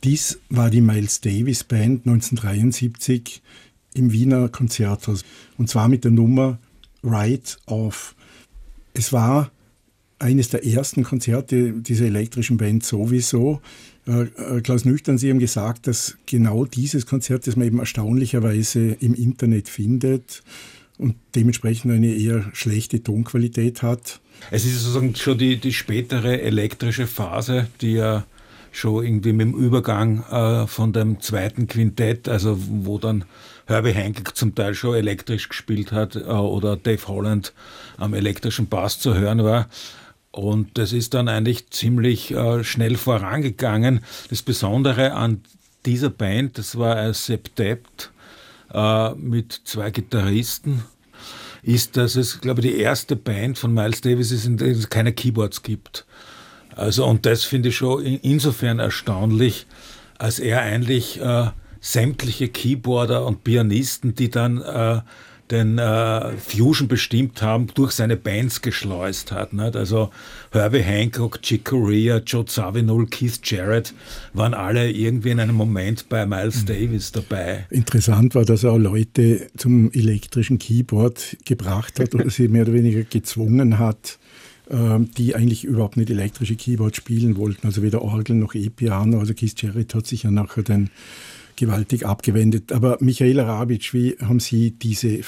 Dies war die Miles Davis Band 1973 im Wiener Konzerthaus. Und zwar mit der Nummer Right Off. Es war eines der ersten Konzerte dieser elektrischen Band sowieso. Klaus Nüchtern, Sie haben gesagt, dass genau dieses Konzert, das man eben erstaunlicherweise im Internet findet und dementsprechend eine eher schlechte Tonqualität hat. Es ist sozusagen schon die spätere elektrische Phase, die ja schon irgendwie mit dem Übergang von dem zweiten Quintett, also wo dann Herbie Hancock zum Teil schon elektrisch gespielt hat oder Dave Holland am elektrischen Bass zu hören war. Und das ist dann eigentlich ziemlich schnell vorangegangen. Das Besondere an dieser Band, das war ein Septett mit 2 Gitarristen, ist, dass es, glaube ich, die erste Band von Miles Davis ist, in der es keine Keyboards gibt. Also, und das finde ich schon insofern erstaunlich, als er eigentlich sämtliche Keyboarder und Pianisten, die dann den Fusion bestimmt haben, durch seine Bands geschleust hat. Nicht? Also Herbie Hancock, Chick Corea, Joe Zawinul, Keith Jarrett waren alle irgendwie in einem Moment bei Miles Davis dabei. Interessant war, dass er auch Leute zum elektrischen Keyboard gebracht hat oder sie mehr oder weniger gezwungen hat, die eigentlich überhaupt nicht elektrische Keyboard spielen wollten, also weder Orgel noch E-Piano. Also Keith Jarrett hat sich ja nachher dann gewaltig abgewendet. Aber Michaela Rabitsch, wie haben Sie diese